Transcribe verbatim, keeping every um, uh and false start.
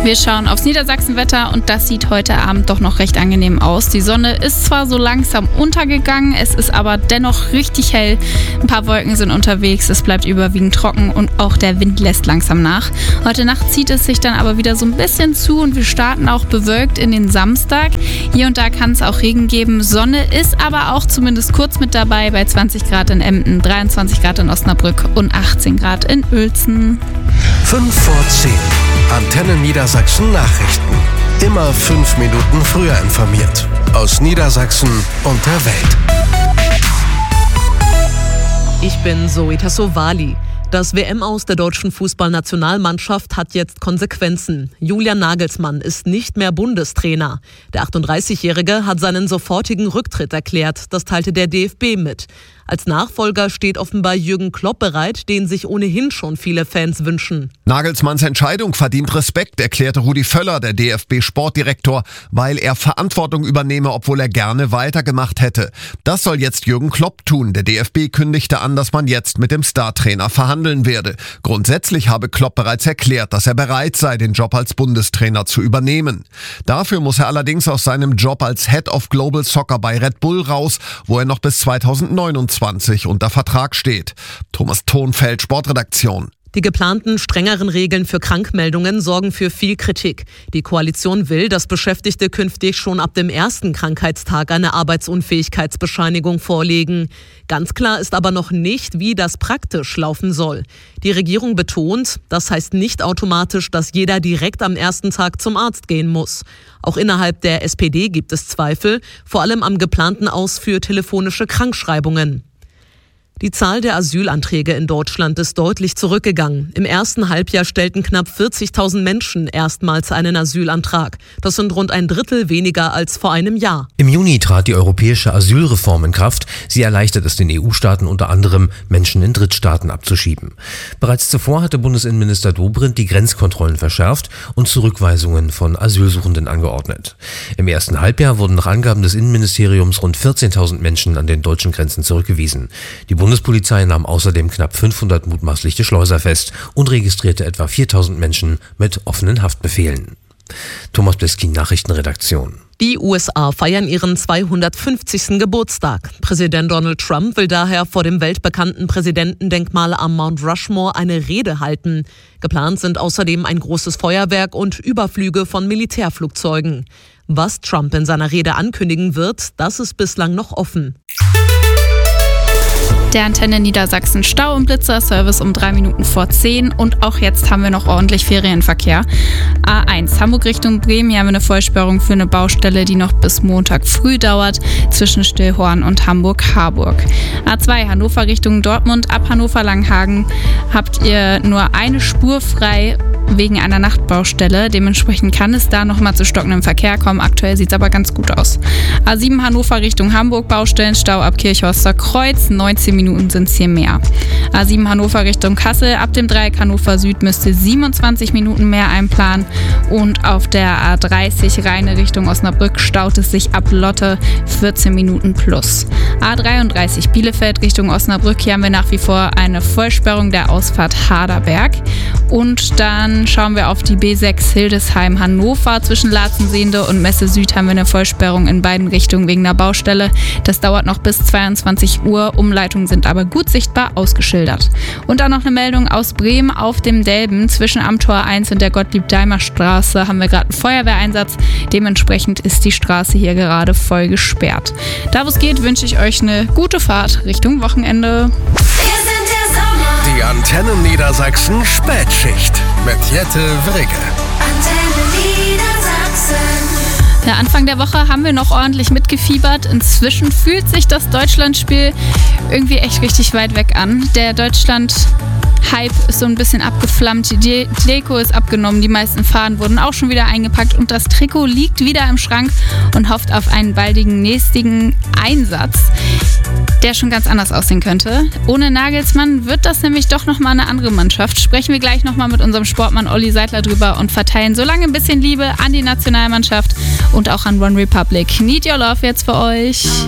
Wir schauen aufs Niedersachsenwetter und das sieht heute Abend doch noch recht angenehm aus. Die Sonne ist zwar so langsam untergegangen, es ist aber dennoch richtig hell. Ein paar Wolken sind unterwegs, es bleibt überwiegend trocken und auch der Wind lässt langsam nach. Heute Nacht zieht es sich dann aber wieder so ein bisschen zu und wir starten auch bewölkt in den Samstag. Hier und da kann es auch Regen geben. Sonne ist aber auch zumindest kurz mit dabei bei zwanzig Grad in Emden, dreiundzwanzig Grad in Osnabrück und achtzehn Grad in Uelzen. fünf vor zehn. Antenne Niedersachsen Nachrichten. Immer fünf Minuten früher informiert. Aus Niedersachsen und der Welt. Ich bin Zoe Tassovali. Das W M-Aus der deutschen Fußballnationalmannschaft hat jetzt Konsequenzen. Julian Nagelsmann ist nicht mehr Bundestrainer. Der achtunddreißigjährige hat seinen sofortigen Rücktritt erklärt. Das teilte der D F B mit. Als Nachfolger steht offenbar Jürgen Klopp bereit, den sich ohnehin schon viele Fans wünschen. Nagelsmanns Entscheidung verdient Respekt, erklärte Rudi Völler, der D F B-Sportdirektor, weil er Verantwortung übernehme, obwohl er gerne weitergemacht hätte. Das soll jetzt Jürgen Klopp tun. Der D F B kündigte an, dass man jetzt mit dem Startrainer verhandeln werde. Grundsätzlich habe Klopp bereits erklärt, dass er bereit sei, den Job als Bundestrainer zu übernehmen. Dafür muss er allerdings aus seinem Job als Head of Global Soccer bei Red Bull raus, wo er noch bis zweitausendneunundzwanzig unter Vertrag steht. Thomas Thonfeld, Sportredaktion. Die geplanten strengeren Regeln für Krankmeldungen sorgen für viel Kritik. Die Koalition will, dass Beschäftigte künftig schon ab dem ersten Krankheitstag eine Arbeitsunfähigkeitsbescheinigung vorlegen. Ganz klar ist aber noch nicht, wie das praktisch laufen soll. Die Regierung betont, das heißt nicht automatisch, dass jeder direkt am ersten Tag zum Arzt gehen muss. Auch innerhalb der S P D gibt es Zweifel, vor allem am geplanten Aus für telefonische Krankschreibungen. Die Zahl der Asylanträge in Deutschland ist deutlich zurückgegangen. Im ersten Halbjahr stellten knapp vierzigtausend Menschen erstmals einen Asylantrag. Das sind rund ein Drittel weniger als vor einem Jahr. Im Juni trat die europäische Asylreform in Kraft. Sie erleichtert es den E U-Staaten unter anderem, Menschen in Drittstaaten abzuschieben. Bereits zuvor hatte Bundesinnenminister Dobrindt die Grenzkontrollen verschärft und Zurückweisungen von Asylsuchenden angeordnet. Im ersten Halbjahr wurden nach Angaben des Innenministeriums rund vierzehntausend Menschen an den deutschen Grenzen zurückgewiesen. Die Die Bundespolizei nahm außerdem knapp fünfhundert mutmaßliche Schleuser fest und registrierte etwa viertausend Menschen mit offenen Haftbefehlen. Thomas Bliskin, Nachrichtenredaktion. Die U S A feiern ihren zweihundertfünfzigsten Geburtstag. Präsident Donald Trump will daher vor dem weltbekannten Präsidentendenkmal am Mount Rushmore eine Rede halten. Geplant sind außerdem ein großes Feuerwerk und Überflüge von Militärflugzeugen. Was Trump in seiner Rede ankündigen wird, das ist bislang noch offen. Der Antenne Niedersachsen Stau- und Blitzer-Service um drei Minuten vor zehn und auch jetzt haben wir noch ordentlich Ferienverkehr. A eins Hamburg Richtung Bremen, hier haben wir eine Vollsperrung für eine Baustelle, die noch bis Montag früh dauert, zwischen Stillhorn und Hamburg-Harburg. A zwei Hannover Richtung Dortmund, ab Hannover-Langhagen habt ihr nur eine Spur frei wegen einer Nachtbaustelle. Dementsprechend kann es da nochmal zu stockendem Verkehr kommen. Aktuell sieht es aber ganz gut aus. A sieben Hannover Richtung Hamburg, Baustellenstau ab Kirchhorster Kreuz, neunzehn Minuten sind es hier mehr. A sieben Hannover Richtung Kassel, ab dem Dreieck Hannover Süd müsste siebenundzwanzig Minuten mehr einplanen. Und auf der A dreißig Rheine Richtung Osnabrück staut es sich ab Lotte vierzehn Minuten plus. A dreiunddreißig Bielefeld Richtung Osnabrück, hier haben wir nach wie vor eine Vollsperrung der Ausfahrt Haderberg. Und dann schauen wir auf die B sechs Hildesheim Hannover. Zwischen Latzenseende und Messe Süd haben wir eine Vollsperrung in beiden Richtungen wegen der Baustelle. Das dauert noch bis zweiundzwanzig Uhr. Umleitungen sind aber gut sichtbar ausgeschildert. Und dann noch eine Meldung aus Bremen auf dem Delben. Zwischen am Tor eins und der Gottlieb-Daimler-Straße haben wir gerade einen Feuerwehreinsatz. Dementsprechend ist die Straße hier gerade voll gesperrt. Da wo es geht, wünsche ich euch eine gute Fahrt Richtung Wochenende. Die Antenne Niedersachsen Spätschicht mit Jette Wrigge. Antenne Niedersachsen. Ja, Anfang der Woche haben wir noch ordentlich mitgefiebert. Inzwischen fühlt sich das Deutschlandspiel irgendwie echt richtig weit weg an. Der Deutschland-Hype ist so ein bisschen abgeflammt. Die Deko ist abgenommen, die meisten Fahnen wurden auch schon wieder eingepackt und das Trikot liegt wieder im Schrank und hofft auf einen baldigen nächstigen Einsatz, der schon ganz anders aussehen könnte. Ohne Nagelsmann wird das nämlich doch nochmal eine andere Mannschaft. Sprechen wir gleich nochmal mit unserem Sportmann Olli Seidler drüber und verteilen so lange ein bisschen Liebe an die Nationalmannschaft und auch an One Republic. Need Your Love jetzt für euch.